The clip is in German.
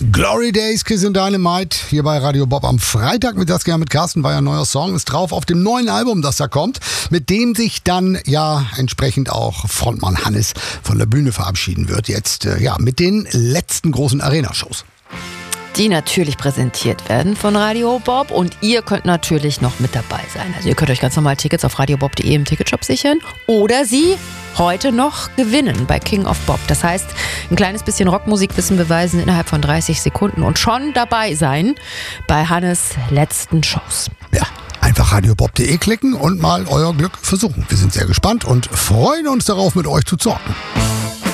Glory Days, Kiss and Dynamite, hier bei Radio Bob am Freitag mit Saskia, mit Carsten, war ja ein neuer Song, ist drauf auf dem neuen Album, das da kommt, mit dem sich dann ja entsprechend auch Frontmann Hannes von der Bühne verabschieden wird, jetzt mit den letzten großen Arena-Shows. Die natürlich präsentiert werden von Radio Bob und ihr könnt natürlich noch mit dabei sein. Also ihr könnt euch ganz normal Tickets auf radiobob.de im Ticketshop sichern oder sie heute noch gewinnen bei King of Bob. Das heißt, ein kleines bisschen Rockmusikwissen beweisen innerhalb von 30 Sekunden und schon dabei sein bei Hannes letzten Shows. Ja, einfach radiobob.de klicken und mal euer Glück versuchen. Wir sind sehr gespannt und freuen uns darauf, mit euch zu zocken.